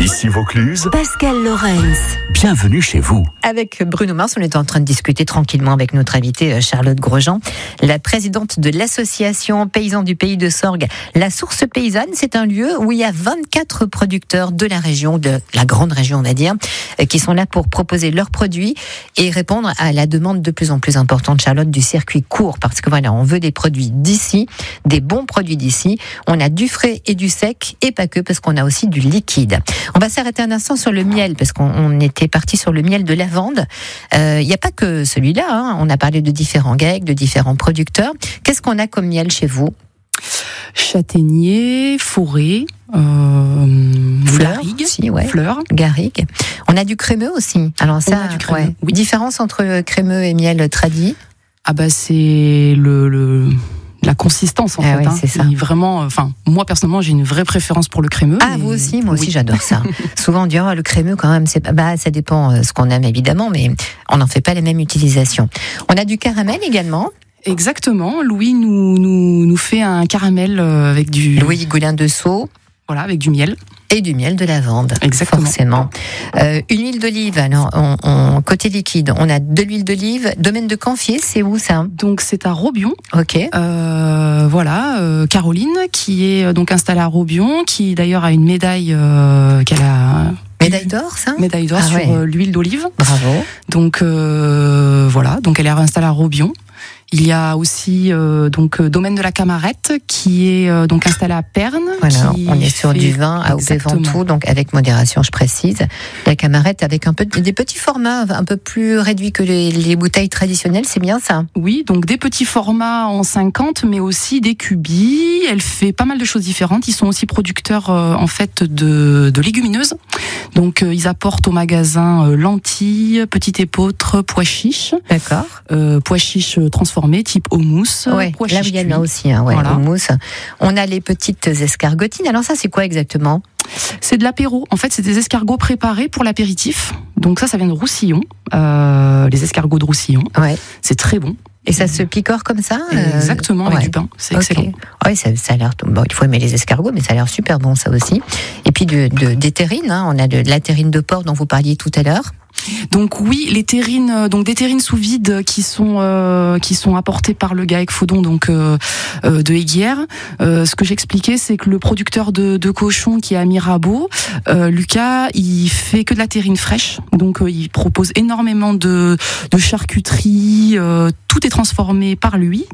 Ici Vaucluse, Pascal Lorenz. Bienvenue chez vous. Avec Bruno Mars, on est en train de discuter tranquillement avec notre invitée Charlotte Grosjean, la présidente de l'association Paysans du Pays de Sorgues. La Source Paysanne, c'est un lieu où il y a 24 producteurs de la région, de la grande région on va dire, qui sont là pour proposer leurs produits et répondre à la demande de plus en plus importante, Charlotte, du circuit court. Parce que voilà, on veut des produits d'ici, des bons produits d'ici. On a du frais et du sec et pas que, parce qu'on a aussi du liquide. On va s'arrêter un instant sur le miel, parce qu'on était parti sur le miel de lavande. Il n'y a pas que celui-là, hein. On a parlé de différents GAEC, de différents producteurs. Qu'est-ce qu'on a comme miel chez vous ? Châtaignier, forêt, garrigue aussi, ouais. Fleurs. Garrigue. On a du crémeux aussi. Alors ça, On a du crémeux, ouais. oui. Différence entre crémeux et miel tradit ? Ah bah c'est la consistance en fait. Oui, c'est ça. Et vraiment, moi personnellement, j'ai une vraie préférence pour le crémeux. Ah, vous aussi, moi aussi, j'adore ça. Souvent on dit le crémeux quand même, c'est pas, ça dépend ce qu'on aime évidemment, mais on n'en fait pas les mêmes utilisations. On a du caramel également. Exactement. Louis nous fait un caramel avec du Louis Goulin de Sceaux. Voilà, avec du miel. Et du miel de lavande. Exactement. Forcément. Une huile d'olive. Alors, côté liquide, on a de l'huile d'olive. Domaine de Canfier, c'est où ça ? Donc c'est à Robion. Ok. Caroline qui est donc installée à Robion, qui d'ailleurs a une médaille qu'elle a. Médaille d'or, ça ? Médaille d'or sur l'huile d'olive. Bravo. Donc donc elle est installée à Robion. Il y a aussi Domaine de la Camarette qui est donc installé à Perne. Voilà, on est sur du vin à Ventoux, donc avec modération, je précise. La Camarette avec des petits formats un peu plus réduits que les bouteilles traditionnelles, c'est bien ça ? Oui, donc des petits formats en 50, mais aussi des cubis. Elle fait pas mal de choses différentes. Ils sont aussi producteurs en fait de légumineuses. Donc ils apportent au magasin lentilles, petites épeautres, pois chiches. D'accord. Pois chiches transformés type houmous. Ouais, là il y en a aussi, voilà. Houmous. On a les petites escargotines. Alors ça, c'est quoi exactement ? C'est de l'apéro. En fait, c'est des escargots préparés pour l'apéritif. Donc ça vient de Roussillon. Les escargots de Roussillon. Ouais. C'est très bon. Et ça se picore comme ça ? Exactement, avec du pain. C'est excellent. Oui, ça a l'air. Bon, il faut aimer les escargots, mais ça a l'air super bon, ça aussi. Et puis des terrines. Hein. On a de la terrine de porc dont vous parliez tout à l'heure. Donc oui, les terrines, donc des terrines sous vide qui sont apportées par le GAEC Faudon, donc de Aiguière. Ce que j'expliquais, c'est que le producteur de cochon qui est à Mirabeau, Lucas, il fait que de la terrine fraîche. Donc il propose énormément de charcuterie. Tout est transformé par lui,